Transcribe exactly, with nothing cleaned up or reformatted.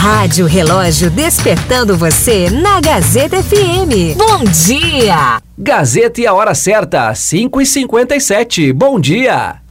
Rádio Relógio despertando você na Gazeta F M. Bom dia! Gazeta e a hora certa, cinco e cinquenta e sete. Bom dia!